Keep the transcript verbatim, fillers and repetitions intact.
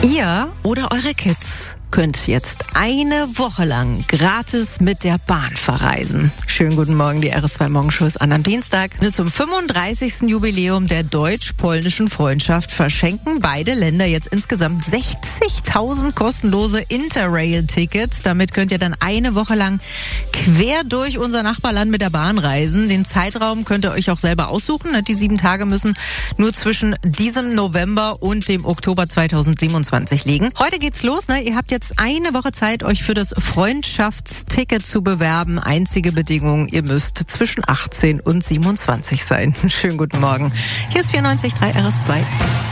Ihr oder eure Kids könnt jetzt eine Woche lang gratis mit der Bahn verreisen. Schönen guten Morgen, die R S zwei Morgenshow ist an am Dienstag. Nur zum fünfunddreißigsten Jubiläum der deutsch-polnischen Freundschaft verschenken beide Länder jetzt insgesamt sechzigtausend kostenlose Interrail-Tickets. Damit könnt ihr dann eine Woche lang quer durch unser Nachbarland mit der Bahn reisen. Den Zeitraum könnt ihr euch auch selber aussuchen. Die sieben Tage müssen nur zwischen diesem November und dem Oktober zweitausendsiebenundzwanzig liegen. Heute geht's los. Ne? Ihr habt jetzt eine Woche Zeit, euch für das Freundschaftsticket zu bewerben. Einzige Bedingung, ihr müsst zwischen achtzehn und siebenundzwanzig sein. Schönen guten Morgen. Hier ist vierundneunzig Komma drei R S zwei.